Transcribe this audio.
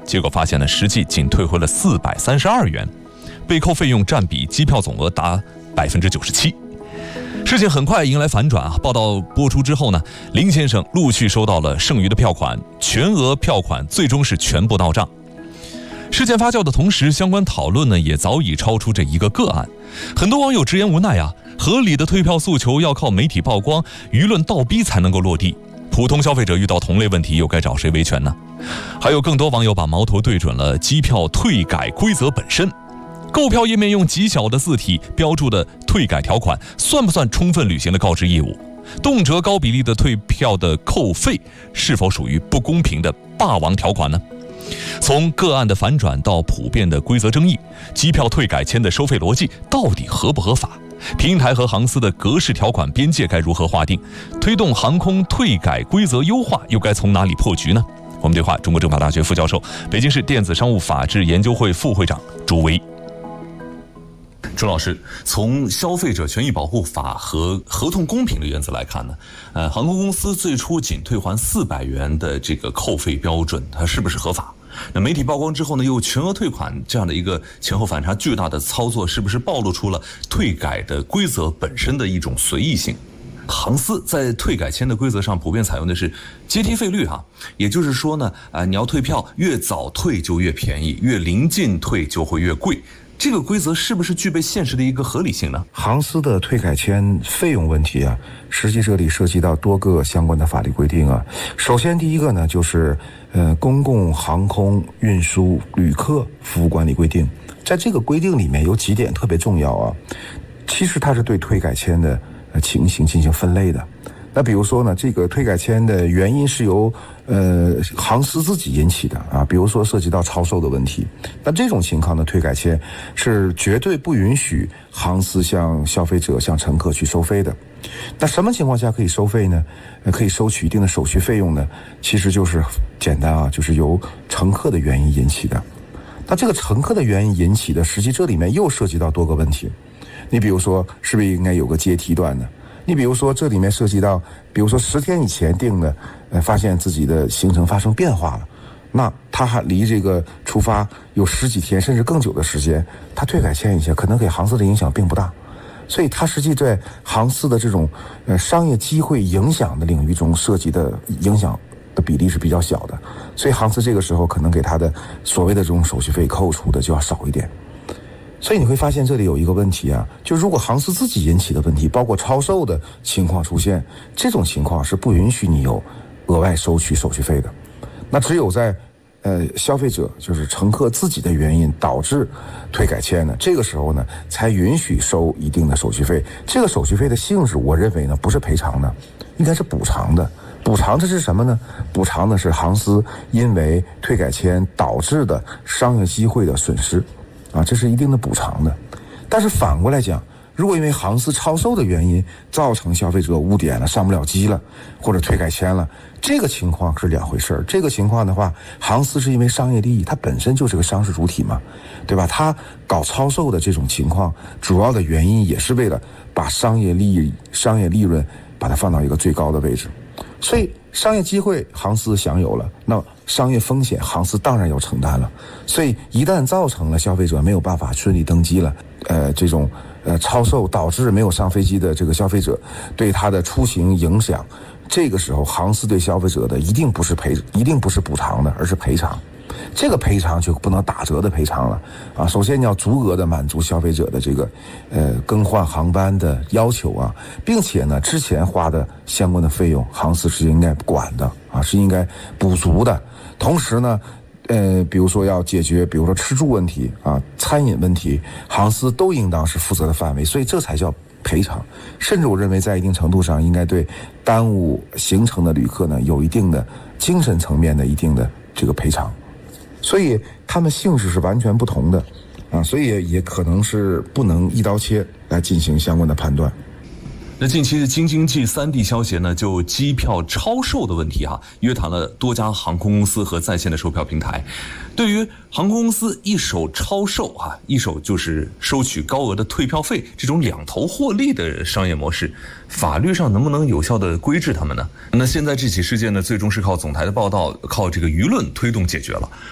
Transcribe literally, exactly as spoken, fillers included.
结果发现呢，实际仅退回了四百三十二元，被扣费用占比机票总额达百分之九十七。事情很快迎来反转啊！报道播出之后呢，林先生陆续收到了剩余的票款，全额票款最终是全部到账。事件发酵的同时，相关讨论呢也早已超出这一个个案。很多网友直言无奈啊，合理的退票诉求要靠媒体曝光、舆论倒逼才能够落地。普通消费者遇到同类问题，又该找谁维权呢？还有更多网友把矛头对准了机票退改规则本身。购票页面用极小的字体标注的退改条款，算不算充分履行了告知义务？动辄高比例的退票的扣费，是否属于不公平的霸王条款呢？从个案的反转到普遍的规则争议，机票退改签的收费逻辑到底合不合法？平台和航司的格式条款边界该如何划定？推动航空退改规则优化又该从哪里破局呢？我们对话中国政法大学副教授、北京市电子商务法治研究会副会长朱威。朱老师，从消费者权益保护法和合同公平的原则来看呢，呃，航空公司最初仅退还四百元的这个扣费标准，它是不是合法？那媒体曝光之后呢，又全额退款，这样的一个前后反差巨大的操作，是不是暴露出了退改的规则本身的一种随意性？航司在退改签的规则上普遍采用的是阶梯费率哈，也就是说呢，啊、呃，你要退票越早退就越便宜，越临近退就会越贵。这个规则是不是具备现实的一个合理性呢？ 航司的退改签费用问题啊，实际这里涉及到多个相关的法律规定啊。首先第一个呢，就是呃公共航空运输旅客服务管理规定，在这个规定里面有几点特别重要啊。其实它是对退改签的呃情形进行分类的。那比如说呢，这个退改签的原因是由呃航司自己引起的啊，比如说涉及到超售的问题，那这种情况的退改签是绝对不允许航司向消费者、向乘客去收费的。那什么情况下可以收费呢？呃，可以收取一定的手续费用呢？其实就是简单啊，就是由乘客的原因引起的。那这个乘客的原因引起的，实际这里面又涉及到多个问题。你比如说，是不是应该有个阶梯段呢？你比如说这里面涉及到，比如说十天以前定的，呃，发现自己的行程发生变化了，那他还离这个出发有十几天甚至更久的时间，他退改签一下，可能给航司的影响并不大，所以他实际在航司的这种呃商业机会影响的领域中涉及的影响的比例是比较小的，所以航司这个时候可能给他的所谓的这种手续费扣除的就要少一点。所以你会发现这里有一个问题啊，就如果航司自己引起的问题，包括超售的情况出现，这种情况是不允许你有额外收取手续费的。那只有在呃消费者就是乘客自己的原因导致退改签呢，这个时候呢才允许收一定的手续费。这个手续费的性质，我认为呢不是赔偿的，应该是补偿的。补偿的是什么呢？补偿的是航司因为退改签导致的商业机会的损失。啊，这是一定的补偿的。但是反过来讲，如果因为航司超售的原因造成消费者误点了、上不了机了，或者退改签了，这个情况是两回事儿。这个情况的话，航司是因为商业利益，它本身就是个商事主体嘛，对吧？它搞超售的这种情况，主要的原因也是为了把商业利益、商业利润把它放到一个最高的位置。所以商业机会航司享有了，那商业风险航司当然要承担了。所以一旦造成了消费者没有办法顺利登机了，呃，这种呃超售导致没有上飞机的这个消费者对他的出行影响，这个时候航司对消费者的一定不是赔，一定不是补偿的，而是赔偿。这个赔偿就不能打折的赔偿了啊！首先你要足额的满足消费者的这个呃更换航班的要求啊，并且呢之前花的相关的费用，航司是应该管的啊，是应该补足的。同时呢，呃，比如说要解决，比如说吃住问题啊、餐饮问题，航司都应当是负责的范围，所以这才叫赔偿。甚至我认为在一定程度上应该对耽误行程的旅客呢有一定的精神层面的一定的这个赔偿。所以他们性质是完全不同的啊，所以也可能是不能一刀切来进行相关的判断。 那近期的京津冀三地消协呢，就机票超售的问题哈、啊，约谈了多家航空公司和在线的售票平台。对于航空公司一手超售啊，一手就是收取高额的退票费，这种两头获利的商业模式，法律上能不能有效的规制他们呢？那现在这起事件呢，最终是靠总台的报道，靠这个舆论推动解决了。